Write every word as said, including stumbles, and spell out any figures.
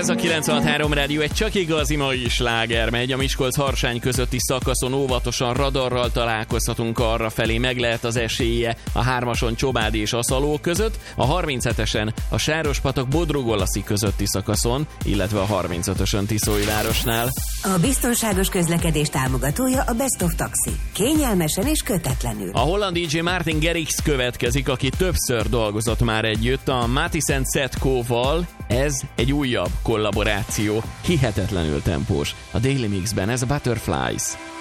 Ez a kilencvenhat három rádió, egy csak igazi mai sláger megy. A Miskolc-Harsány közötti szakaszon óvatosan radarral találkozhatunk, arra felé meg lehet az esélye a hármason Csobádi és Aszaló között, a harminchetesen a Sárospatak-Bodrogolaszi közötti szakaszon, illetve a harmincötösön Tiszólyvárosnál. A biztonságos közlekedés támogatója a Best of Taxi. Kényelmesen és kötetlenül. A holland dé dzsé Martin Garrix következik, aki többször dolgozott már együtt a Matisse and Set Co-val. Ez egy újabb kollaboráció, hihetetlenül tempós. A Daily Mixben ez a Butterflies.